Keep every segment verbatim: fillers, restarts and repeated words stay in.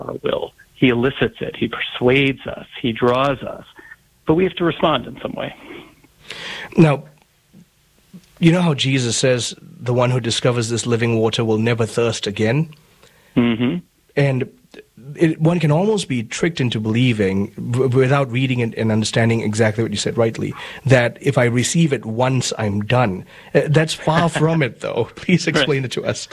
our will. He elicits it. He persuades us. He draws us. But we have to respond in some way. Now, you know how Jesus says the one who discovers this living water will never thirst again? Mm-hmm. And it, one can almost be tricked into believing, w- without reading it and understanding exactly what you said rightly, that if I receive it once, I'm done. Uh, that's far from it, though. Please explain right. it to us.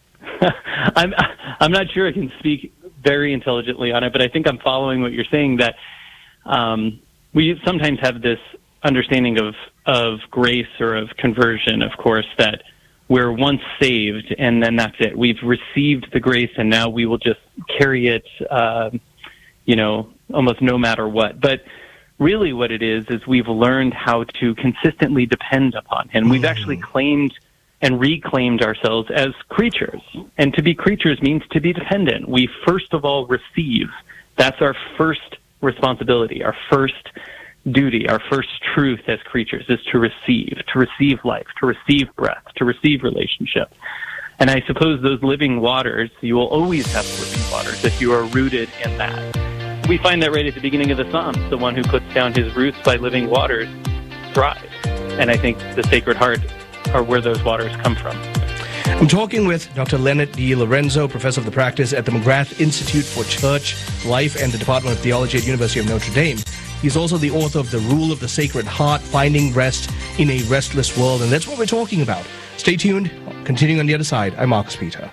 I'm I'm not sure I can speak very intelligently on it, but I think I'm following what you're saying, that um, we sometimes have this understanding of, of grace or of conversion, of course, that we're once saved and then that's it. We've received the grace and now we will just carry it, uh, you know, almost no matter what. But really what it is, is we've learned how to consistently depend upon Him. We've actually claimed and reclaimed ourselves as creatures. And to be creatures means to be dependent. We first of all receive. That's our first responsibility, our first duty, our first truth as creatures is to receive, to receive life, to receive breath, to receive relationship. And I suppose those living waters, you will always have living waters if you are rooted in that. We find that right at the beginning of the Psalms. The one who puts down his roots by living waters thrives. And I think the Sacred Heart are where those waters come from. I'm talking with Doctor Leonard D. Lorenzo, professor of the practice at the McGrath Institute for Church Life and the Department of Theology at University of Notre Dame. He's also the author of The Rule of the Sacred Heart, Finding Rest in a Restless World, and that's what we're talking about. Stay tuned. Continuing on the other side, I'm Marcus Peter.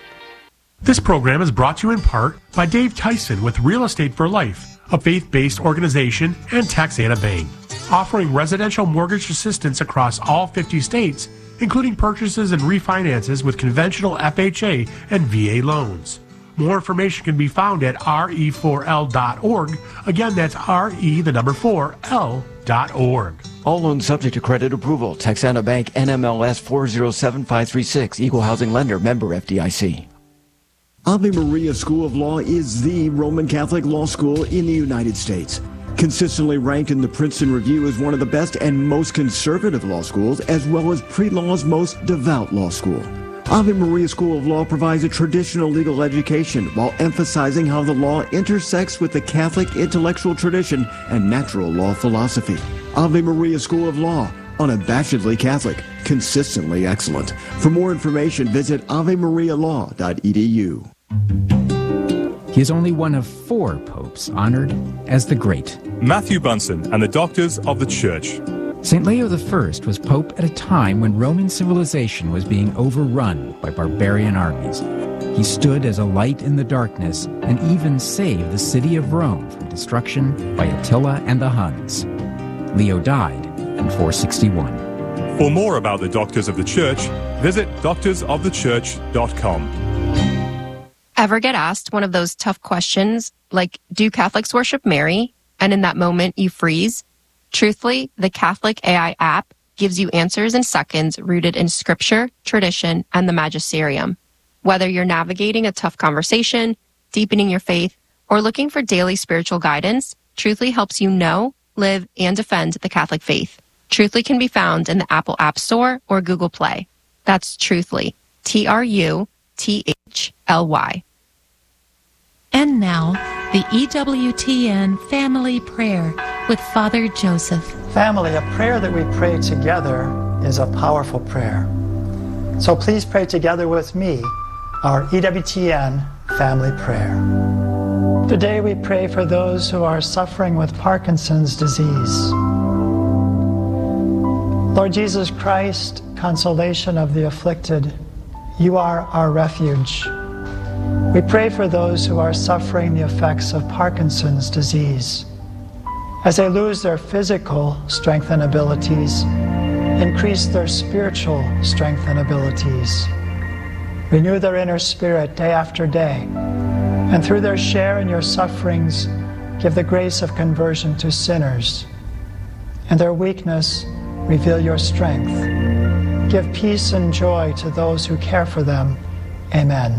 This program is brought to you in part by Dave Tyson with Real Estate for Life, a faith-based organization, and Texana Bank, offering residential mortgage assistance across all fifty states, including purchases and refinances with conventional F H A and V A loans. More information can be found at R E four L dot org. Again, that's R E, the number four, L dot org. All loans subject to credit approval. Texana Bank, N M L S four zero seven five three six. Equal housing lender. Member F D I C. Ave Maria School of Law is the Roman Catholic law school in the United States. Consistently ranked in the Princeton Review as one of the best and most conservative law schools, as well as pre-law's most devout law school. Ave Maria School of Law provides a traditional legal education while emphasizing how the law intersects with the Catholic intellectual tradition and natural law philosophy. Ave Maria School of Law, unabashedly Catholic, consistently excellent. For more information, visit ave maria law dot e d u. He is only one of four popes honored as the Great. Matthew Bunsen and the Doctors of the Church. Saint Leo the First was pope at a time when Roman civilization was being overrun by barbarian armies. He stood as a light in the darkness and even saved the city of Rome from destruction by Attila and the Huns. Leo died in four sixty-one. For more about the Doctors of the Church, visit doctors of the church dot com. Ever get asked one of those tough questions, like, do Catholics worship Mary? And in that moment, you freeze? Truthfully, the Catholic A I app gives you answers in seconds rooted in scripture, tradition, and the magisterium. Whether you're navigating a tough conversation, deepening your faith, or looking for daily spiritual guidance, Truthfully helps you know, live, and defend the Catholic faith. Truthfully can be found in the Apple App Store or Google Play. That's Truthfully, T R U T H L Y. And now, the E W T N Family Prayer with Father Joseph. Family, a prayer that we pray together is a powerful prayer. So please pray together with me our E W T N Family Prayer. Today we pray for those who are suffering with Parkinson's disease. Lord Jesus Christ, consolation of the afflicted, you are our refuge. We pray for those who are suffering the effects of Parkinson's disease. As they lose their physical strength and abilities, increase their spiritual strength and abilities. Renew their inner spirit day after day, and through their share in your sufferings, give the grace of conversion to sinners. In their weakness, reveal your strength. Give peace and joy to those who care for them. Amen.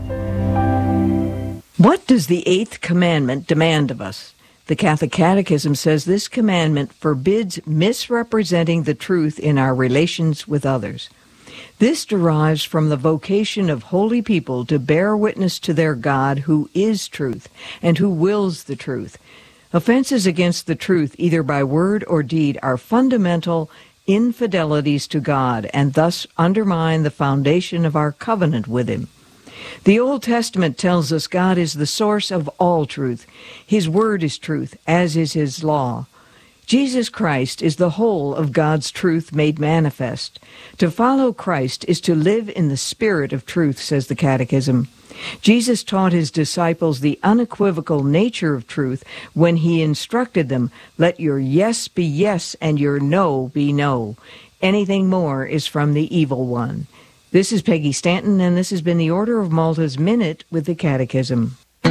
What does the eighth commandment demand of us? The Catholic Catechism says this commandment forbids misrepresenting the truth in our relations with others. This derives from the vocation of holy people to bear witness to their God who is truth and who wills the truth. Offenses against the truth, either by word or deed, are fundamental infidelities to God and thus undermine the foundation of our covenant with Him. The Old Testament tells us God is the source of all truth. His word is truth, as is His law. Jesus Christ is the whole of God's truth made manifest. To follow Christ is to live in the spirit of truth, says the Catechism. Jesus taught His disciples the unequivocal nature of truth when He instructed them, "Let your yes be yes and your no be no. Anything more is from the evil one." This is Peggy Stanton, and this has been the Order of Malta's Minute with the Catechism.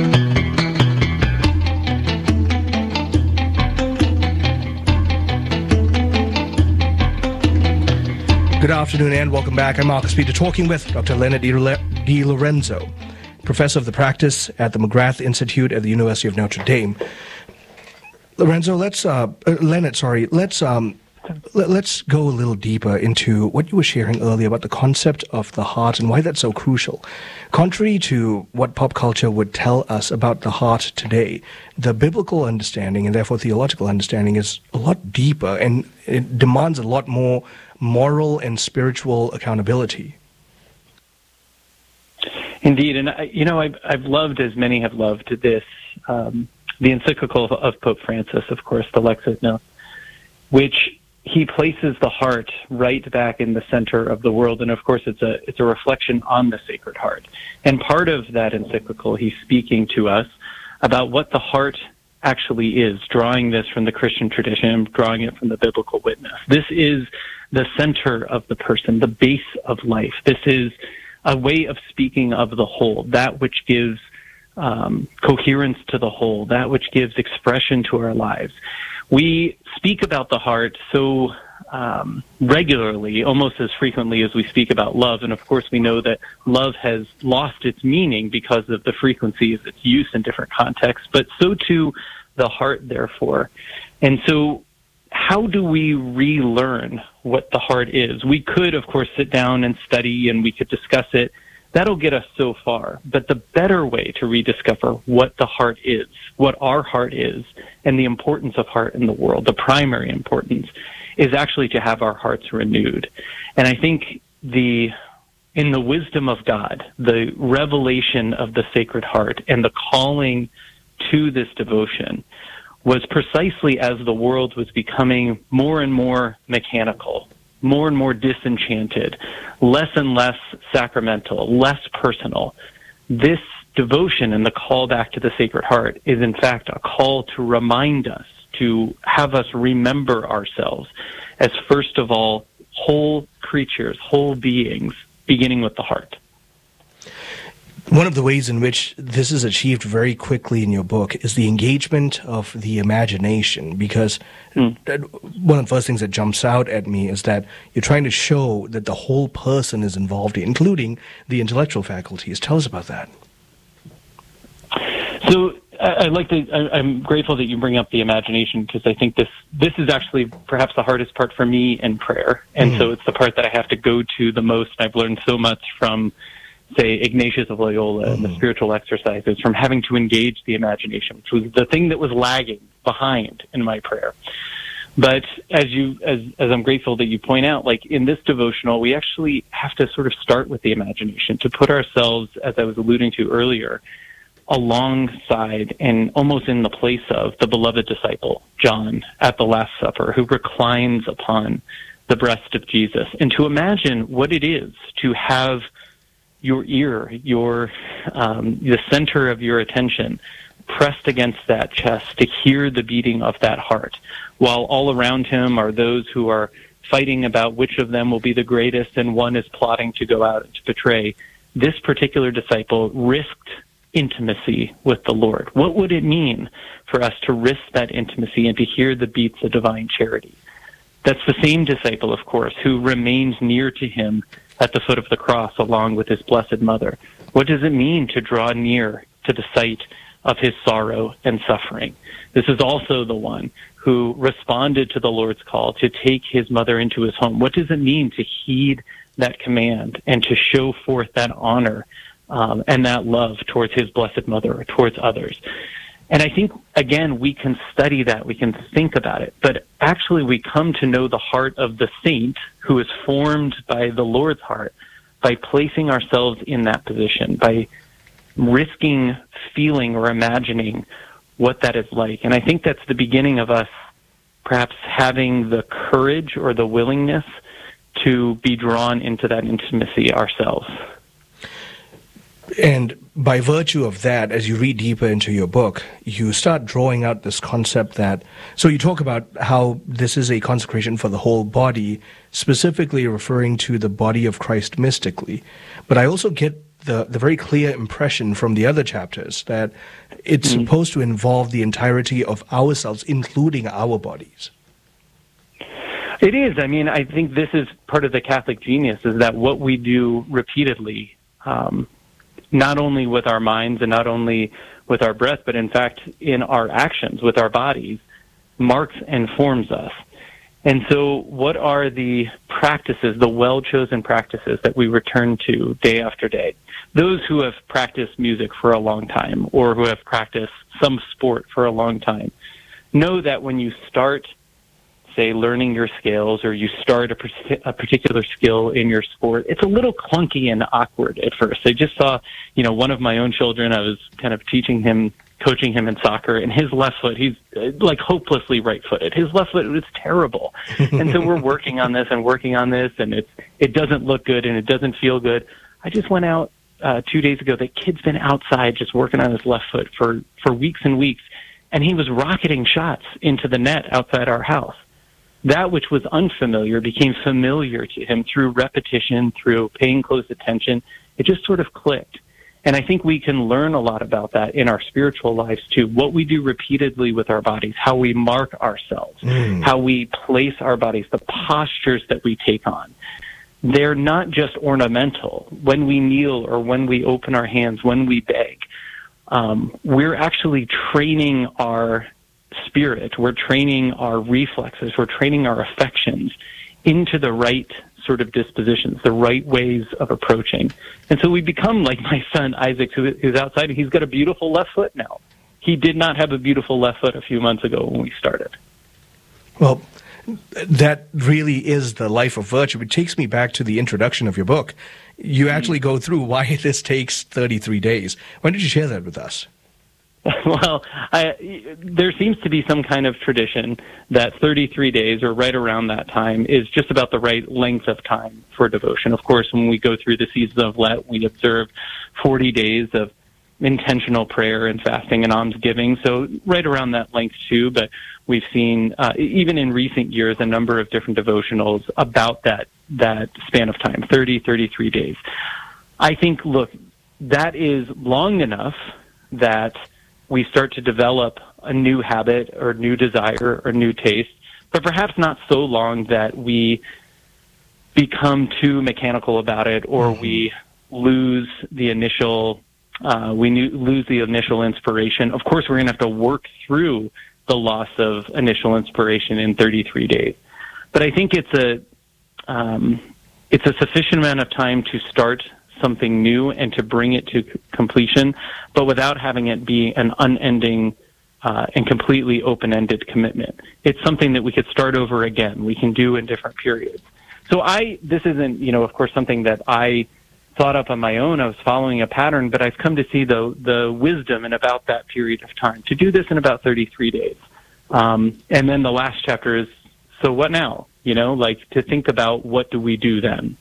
Good afternoon and welcome back. I'm Marcus Peter, talking with Doctor Leonard D. Lorenzo, Professor of the Practice at the McGrath Institute at the University of Notre Dame. Lorenzo, let's, uh, uh, Leonard, sorry, let's, um, let, let's go a little deeper into what you were sharing earlier about the concept of the heart and why that's so crucial. Contrary to what pop culture would tell us about the heart today, the biblical understanding and therefore theological understanding is a lot deeper, and it demands a lot more moral and spiritual accountability. Indeed, and I, you know, I've, I've loved, as many have loved, this, um, the encyclical of, of Pope Francis, of course, the Lex Ignos, which he places the heart right back in the center of the world, and of course, it's a it's a reflection on the Sacred Heart. And part of that encyclical, he's speaking to us about what the heart actually is, drawing this from the Christian tradition, drawing it from the biblical witness. This is the center of the person, the base of life. This is a way of speaking of the whole, that which gives um, coherence to the whole, that which gives expression to our lives. We speak about the heart so um, regularly, almost as frequently as we speak about love, and of course we know that love has lost its meaning because of the frequency of its use in different contexts, but so too the heart, therefore. And so how do we relearn what the heart is? We could, of course, sit down and study, and we could discuss it. That'll get us so far. But the better way to rediscover what the heart is, what our heart is, and the importance of heart in the world, the primary importance, is actually to have our hearts renewed. And I think the in the wisdom of God, the revelation of the Sacred Heart and the calling to this devotion was precisely as the world was becoming more and more mechanical, more and more disenchanted, less and less sacramental, less personal. This devotion and the call back to the Sacred Heart is in fact a call to remind us, to have us remember ourselves as first of all whole creatures, whole beings, beginning with the heart. One of the ways in which this is achieved very quickly in your book is the engagement of the imagination, because mm. one of the first things that jumps out at me is that you're trying to show that the whole person is involved, including the intellectual faculties. Tell us about that. So I, I like to, I, I'm grateful that you bring up the imagination, because I think this this is actually perhaps the hardest part for me in prayer. And mm. so it's the part that I have to go to the most. I've learned so much from, say, Ignatius of Loyola and the spiritual exercises, from having to engage the imagination, which was the thing that was lagging behind in my prayer. But as you, as, as I'm grateful that you point out, like in this devotional, we actually have to sort of start with the imagination, to put ourselves, as I was alluding to earlier, alongside and almost in the place of the beloved disciple, John, at the Last Supper, who reclines upon the breast of Jesus, and to imagine what it is to have your ear, your um, the center of your attention pressed against that chest, to hear the beating of that heart, while all around him are those who are fighting about which of them will be the greatest, and one is plotting to go out and to betray. This particular disciple risked intimacy with the Lord. What would it mean for us to risk that intimacy and to hear the beats of divine charity? That's the same disciple, of course, who remains near to him at the foot of the cross along with his Blessed Mother. What does it mean to draw near to the site of his sorrow and suffering? This is also the one who responded to the Lord's call to take his mother into his home. What does it mean to heed that command and to show forth that honor um, and that love towards his blessed mother or towards others. And I think, again, we can study that, we can think about it, but actually we come to know the heart of the saint who is formed by the Lord's heart by placing ourselves in that position, by risking feeling or imagining what that is like. And I think that's the beginning of us perhaps having the courage or the willingness to be drawn into that intimacy ourselves. And by virtue of that, as you read deeper into your book, you start drawing out this concept that, so you talk about how this is a consecration for the whole body, specifically referring to the body of Christ mystically. But I also get the, the very clear impression from the other chapters that it's mm-hmm. supposed to involve the entirety of ourselves, including our bodies. It is. I mean, I think this is part of the Catholic genius, is that what we do repeatedly, um, not only with our minds and not only with our breath, but in fact in our actions with our bodies, marks and forms us. And so what are the practices, the well-chosen practices that we return to day after day? Those who have practiced music for a long time or who have practiced some sport for a long time know that when you start, say, learning your scales, or you start a, a particular skill in your sport, it's a little clunky and awkward at first. I just saw, you know, one of my own children, I was kind of teaching him, coaching him in soccer, and his left foot, he's uh, like hopelessly right-footed. His left foot was terrible. And so we're working on this and working on this, and it's, it doesn't look good and it doesn't feel good. I just went out uh, two days ago. The kid's been outside just working on his left foot for, for weeks and weeks, and he was rocketing shots into the net outside our house. That which was unfamiliar became familiar to him through repetition, through paying close attention. It just sort of clicked. And I think we can learn a lot about that in our spiritual lives too. What we do repeatedly with our bodies, how we mark ourselves, mm. how we place our bodies, the postures that we take on. They're not just ornamental. When we kneel or when we open our hands, when we beg, um, we're actually training our spirit, we're training our reflexes, we're training our affections into the right sort of dispositions, the right ways of approaching. And so we become like my son Isaac, who, who's outside. He's got a beautiful left foot now. He did not have a beautiful left foot a few months ago when we started. Well, that really is the life of virtue. It takes me back to the introduction of your book. You actually go through why this takes thirty-three days. Why did you share that with us? Well, I, there seems to be some kind of tradition that thirty-three days, or right around that time, is just about the right length of time for devotion. Of course, when we go through the season of Lent, we observe forty days of intentional prayer and fasting and almsgiving, so right around that length too. But we've seen, uh, even in recent years, a number of different devotionals about that, that span of time, thirty, thirty-three days. I think, look, that is long enough that we start to develop a new habit or new desire or new taste, but perhaps not so long that we become too mechanical about it, or mm-hmm. we lose the initial, uh, we lose the initial inspiration. Of course, we're going to have to work through the loss of initial inspiration in thirty-three days. But I think it's a, um, it's a sufficient amount of time to start something new and to bring it to c- completion, but without having it be an unending uh, and completely open-ended commitment. It's something that we could start over again. We can do in different periods. So I, this isn't, you know, of course, something that I thought up on my own. I was following a pattern, but I've come to see the the wisdom in about that period of time to do this in about thirty-three days. Um, and then the last chapter is, so what now? You know, like to think about what do we do then?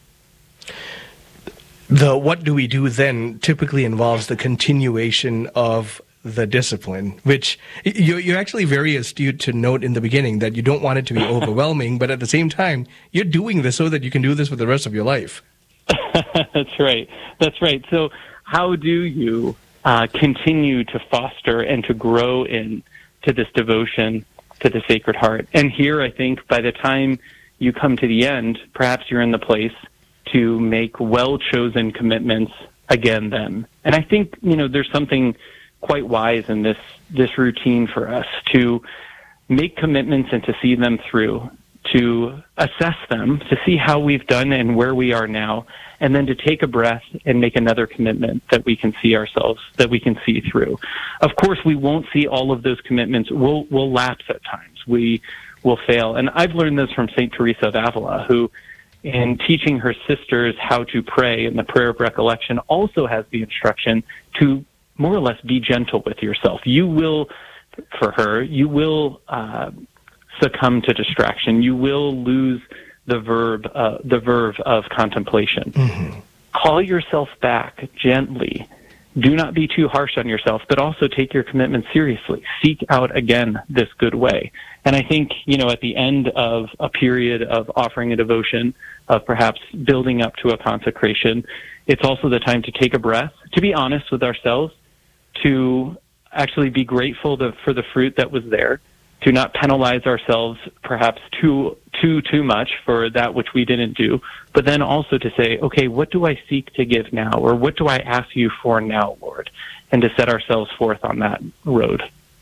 The what do we do then typically involves the continuation of the discipline, which you're, you're actually very astute to note in the beginning that you don't want it to be overwhelming, but at the same time, you're doing this so that you can do this for the rest of your life. That's right. That's right. So how do you uh, continue to foster and to grow in to this devotion to the Sacred Heart? And here, I think, by the time you come to the end, perhaps you're in the place to make well-chosen commitments again then. And I think, you know, there's something quite wise in this, this routine for us to make commitments and to see them through, to assess them, to see how we've done and where we are now, and then to take a breath and make another commitment that we can see ourselves, that we can see through. Of course, we won't see all of those commitments. We'll, we'll lapse at times. We will fail. And I've learned this from Saint Teresa of Avila, who, in teaching her sisters how to pray in the prayer of recollection, also has the instruction to more or less be gentle with yourself. You will, for her, you will uh, succumb to distraction. You will lose the verb, uh, the verve of contemplation. Mm-hmm. Call yourself back gently. Do not be too harsh on yourself, but also take your commitment seriously. Seek out again this good way. And I think, you know, at the end of a period of offering a devotion, of perhaps building up to a consecration, it's also the time to take a breath, to be honest with ourselves, to actually be grateful to, for the fruit that was there, to not penalize ourselves perhaps too, too, too much for that which we didn't do, but then also to say, okay, what do I seek to give now? Or what do I ask you for now, Lord? And to set ourselves forth on that road.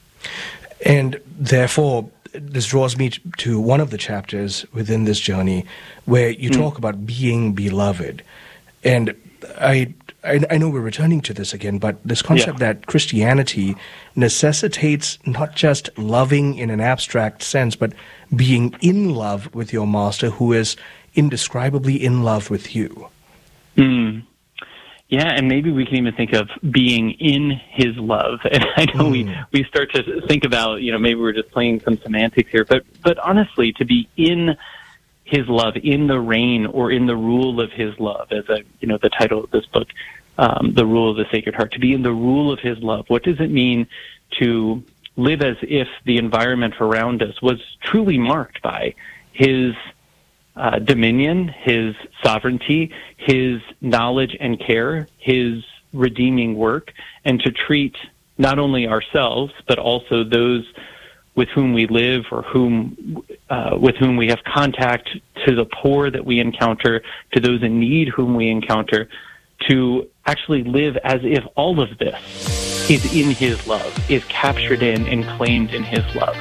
And therefore, this draws me to one of the chapters within this journey where you mm. talk about being beloved. And I, I I know we're returning to this again, but this concept yeah. that Christianity necessitates not just loving in an abstract sense, but being in love with your master who is indescribably in love with you. Mm. Yeah, and maybe we can even think of being in his love. And I know mm. we, we start to think about, you know, maybe we're just playing some semantics here, but, but honestly, to be in his love, in the reign or in the rule of his love, as a, you know, the title of this book, um, The Rule of the Sacred Heart, to be in the rule of his love. What does it mean to live as if the environment around us was truly marked by his uh, dominion, his sovereignty, his knowledge and care, his redeeming work, and to treat not only ourselves, but also those with whom we live or whom uh, with whom we have contact, to the poor that we encounter, to those in need whom we encounter, to actually live as if all of this is in his love, is captured in and claimed in his love.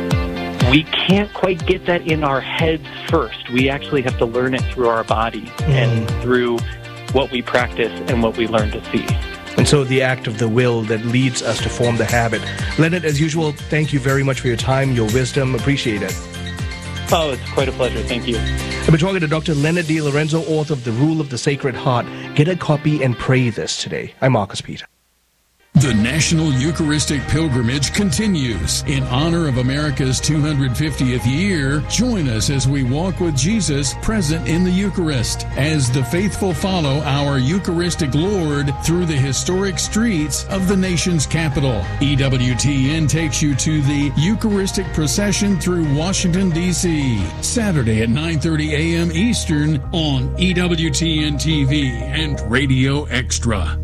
We can't quite get that in our heads first. We actually have to learn it through our body mm. and through what we practice and what we learn to see. And so the act of the will that leads us to form the habit. Leonard, as usual, thank you very much for your time, your wisdom. Appreciate it. Oh, it's quite a pleasure. Thank you. I've been talking to Doctor Leonard DiLorenzo, author of The Rule of the Sacred Heart. Get a copy and pray this today. I'm Marcus Peter. The National Eucharistic Pilgrimage continues. In honor of America's two hundred fiftieth year, join us as we walk with Jesus present in the Eucharist, as the faithful follow our Eucharistic Lord through the historic streets of the nation's capital. E W T N takes you to the Eucharistic procession through Washington, D C, Saturday at nine thirty a.m. Eastern on E W T N T V and Radio Extra.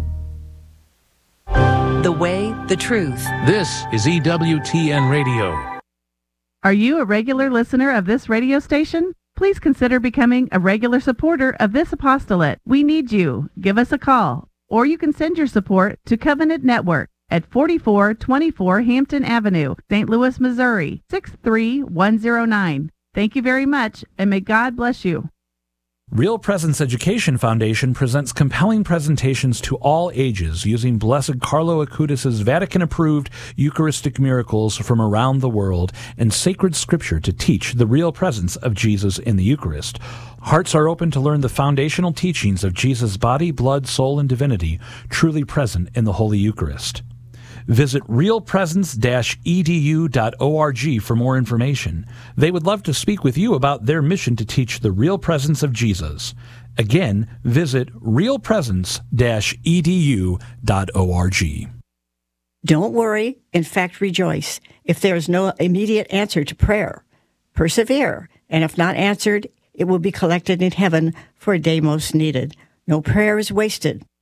The way, the truth. This is E W T N Radio. Are you a regular listener of this radio station? Please consider becoming a regular supporter of this apostolate. We need you. Give us a call. Or you can send your support to Covenant Network at forty-four twenty-four Hampton Avenue, Saint Louis, Missouri, six three one zero nine. Thank you very much, and may God bless you. Real Presence Education Foundation presents compelling presentations to all ages using Blessed Carlo Acutis' Vatican-approved Eucharistic miracles from around the world and sacred scripture to teach the real presence of Jesus in the Eucharist. Hearts are open to learn the foundational teachings of Jesus' body, blood, soul, and divinity, truly present in the Holy Eucharist. Visit real presence dash e d u dot org for more information. They would love to speak with you about their mission to teach the real presence of Jesus. Again, visit real presence dash e d u dot org. Don't worry, in fact rejoice, if there is no immediate answer to prayer. Persevere, and if not answered, it will be collected in heaven for a day most needed. No prayer is wasted.